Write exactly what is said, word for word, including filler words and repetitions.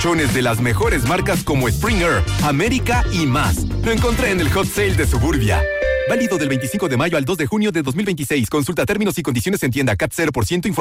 colchones de las mejores marcas como Springer, América y más. Lo encontré en el Hot Sale de Suburbia. Válido del veinticinco de mayo al dos de junio de dos mil veintiséis. Consulta términos y condiciones en tienda. C A T cero por ciento.